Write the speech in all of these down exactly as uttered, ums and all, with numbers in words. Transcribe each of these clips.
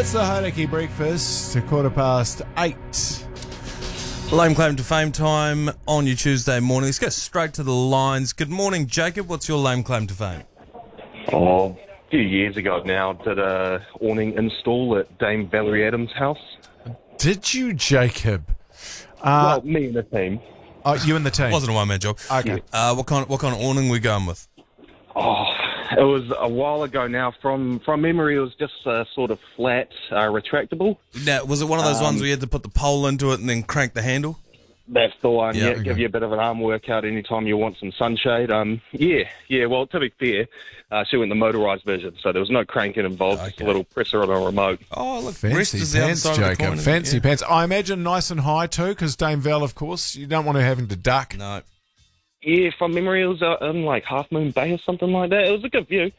It's the Hauraki Breakfast, a quarter past eight. Lame claim to fame time on your Tuesday morning. Let's go straight to the lines. Good morning, Jacob. What's your lame claim to fame? Oh, a few years ago now, did a awning install at Dame Valerie Adams' house. Did you, Jacob? Uh, well, me and the team. oh, you and the team. Wasn't a one-man job. Okay. Uh, what kind? What kind of awning we going with? Oh, it was a while ago now. From from memory, it was just a sort of flat, uh, retractable. Now, was it one of those ones where you had to put the pole into it and then crank the handle? That's the one. Yeah, Yeah, okay. give you a bit of an arm workout anytime you want some sunshade. Um, yeah, yeah. Well, to be fair, uh, she went the motorised version, so there was no cranking involved. Just a Okay. little presser on a remote. Oh, look, rest Fancy is the other pants, side of the Jacob. coin, isn't it? Fancy Yeah. pants. I imagine nice and high too, because Dame Val, of course, you don't want her having to duck. No. Yeah, from memory, it was uh, in like Half Moon Bay or something like that. It was a good view.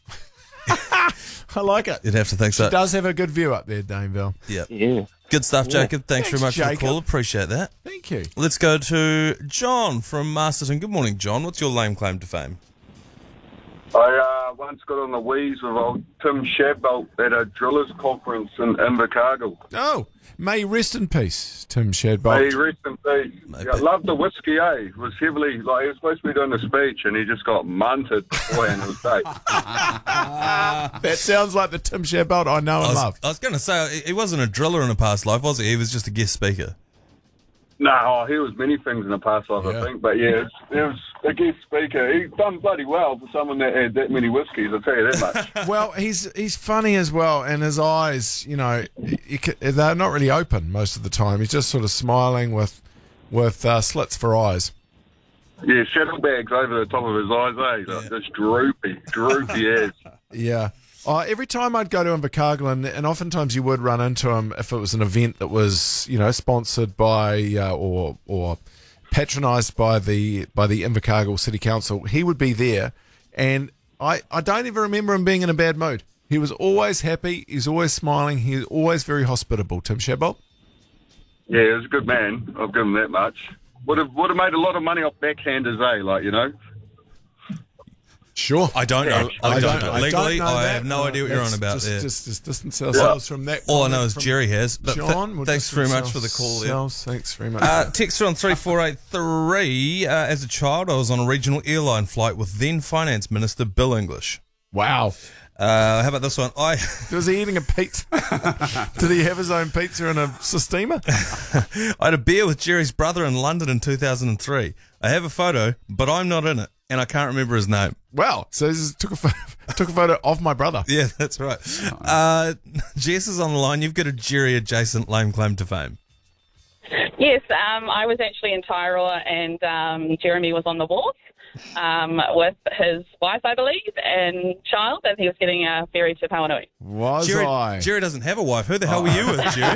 I like it. You'd have to think so. Does have a good view up there, Dame Val. Yeah. Yeah. Good stuff, Jacob. Thanks, Thanks, very much for Jacob. the call. Appreciate that. Thank you. Let's go to John from Masterton. Good morning, John. What's your lame claim to fame? I uh, once got on the wheeze with old Tim Shadbolt at a drillers conference in Invercargill. Oh, may he rest in peace, Tim Hey, Shadbolt. rest in peace. Mate, Yeah, but- loved the whiskey, eh? Was heavily, like, he was supposed to be doing a speech and he just got munted beforehand on stage. That sounds like the Tim Shadbolt I know I and was, love. I was going to say, he wasn't a driller in a past life, was he? He was just a guest speaker. No, oh, he was many things in the past life, Yeah. I think. But yeah, he was a guest speaker. He done bloody well for someone that had that many whiskies, I'll tell you that much. Well, he's he's funny as well, and his eyes, you know, you ca- they're not really open most of the time. He's just sort of smiling with with uh, slits for eyes. Yeah, saddle bags over the top of his eyes, eh? Like, just droopy, droopy as. Yeah. Uh, every time I'd go to Invercargill, and, and oftentimes you would run into him if it was an event that was, you know, sponsored by uh, or or patronised by the by the Invercargill City Council. He would be there, and I, I don't even remember him being in a bad mood. He was always happy. He's always smiling. He's always very hospitable. Tim Shadbolt. Yeah, he was a good man. I'll give him that much. Would have would have made a lot of money off backhanders, eh? Like, you know. Sure. I don't know. I, I don't, don't- know. I Legally, don't know I that. have no idea what you're on Let's about just, there. Just, just distance ourselves from that. All I know comment is from Jerry has. But th- John, we'll thanks distance very much for the call there. ourselves. Thanks very much. Uh, text on three four eight three. Uh, as a child, I was on a regional airline flight with then Finance Minister Bill English. Wow. Uh, how about this one? I Was he eating a pizza? Did he have his own pizza in a steamer? I had a beer with Jerry's brother in London in two thousand three. I have a photo, but I'm not in it, and I can't remember his name. Wow. So he just took a photo, took a photo of my brother. Yeah, that's right. Uh, Jess is on the line. You've got a Jerry adjacent lame claim to fame. Yes, um, I was actually in Tairoa and um, Jeremy was on the wharf um, with his wife, I believe, and child, and he was getting a ferry to Pauanui. Was Jerry, I? Jerry doesn't have a wife. Who the hell were you with, Jerry?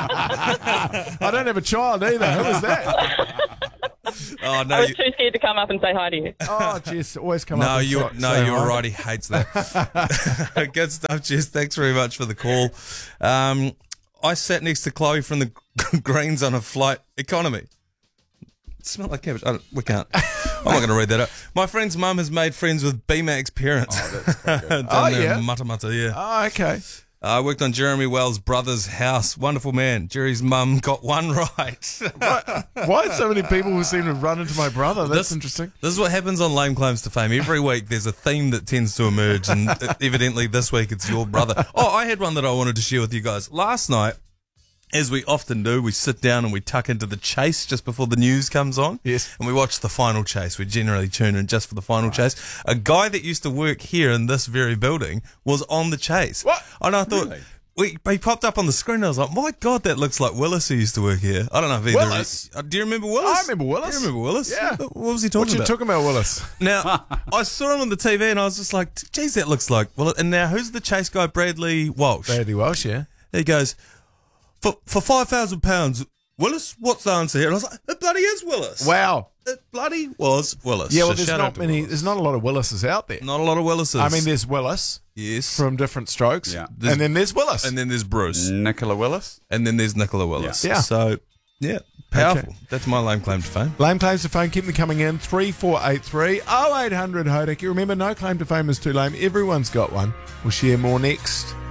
I don't have a child either. Who was that? Oh no, I was you, too scared to come up and say hi to you. Oh, Jess, always come no, up. and you, say- no, say you're hi. right. He hates that. Good stuff, Jess. Thanks very much for the call. Um, I sat next to Chloe from the Greens on a flight economy. It smelled like cabbage. I don't, we can't. I'm not going to read that out. My friend's mum has made friends with B MAX parents. Down Oh, there yeah? in Matamata, yeah. Oh, okay. I worked on Jeremy Wells' brother's house. Wonderful man. Jerry's mum got one right. Why so many people who seem to run into my brother? That's This- interesting. This is what happens on Lame Claims to Fame. Every week there's a theme that tends to emerge, and evidently this week it's your brother. Oh, I had one that I wanted to share with you guys. Last night, as we often do, we sit down and we tuck into the chase just before the news comes on. Yes. And we watch the final chase. We generally tune in just for the final chase. A guy that used to work here in this very building was on the chase. What? And I thought... We, he popped up on the screen and I was like, my God, that looks like Willis who used to work here. I don't know if either... Willis? Uh, do you remember Willis? I remember Willis. Do you remember Willis? Yeah. What was he What talking you about? talking about, Willis? Now, I saw him on the T V and I was just like, geez, that looks like Willis. And now, who's the chase guy? Bradley Walsh. Bradley Welsh, yeah. He goes, for for five thousand pounds, Willis, what's the answer here? And I was like, it bloody is Willis. Wow. It bloody was Willis. Yeah, well, So there's shout not out to many. Willis. There's not a lot of Willises out there. Not a lot of Willises. I mean, there's Willis yes. from Different Strokes, Yeah. and then there's Willis. and then there's Bruce. Nicola Willis. And then there's Nicola Willis. Yeah. Yeah. So, yeah, powerful. Okay. That's my lame claim to fame. Lame claims to fame, keep them coming in. three four eight three oh eight hundred Hodaki. Remember, no claim to fame is too lame. Everyone's got one. We'll share more next.